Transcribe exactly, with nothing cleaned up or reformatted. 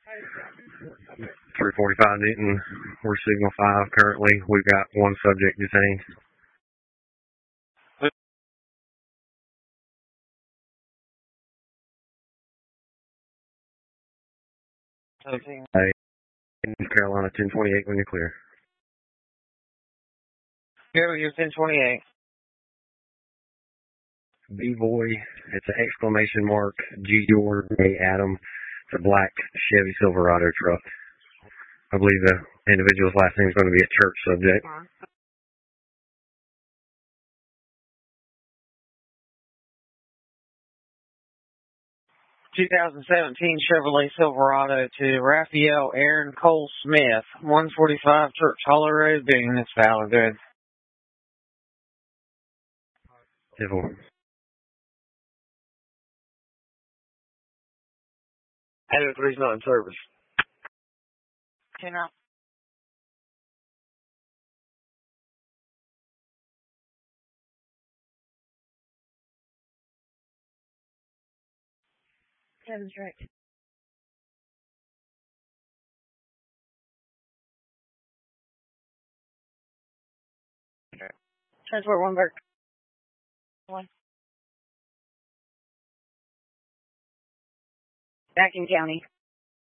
three forty-five Newton. We're signal five currently. We've got one subject detained. Okay. North Carolina ten twenty-eight when you're clear. Go, you're ten twenty-eight. B-Boy, it's an exclamation mark, G. George, A. Adam. It's a black Chevy Silverado truck. I believe the individual's last name is going to be a church subject. twenty seventeen Chevrolet Silverado to Raphael Aaron Cole Smith, one forty-five Church Hollow Road, Boone. It's valid. Good. Civil. Adam three's not in service. ten out. Kevin's right. Transport one Burke. One. Back in county.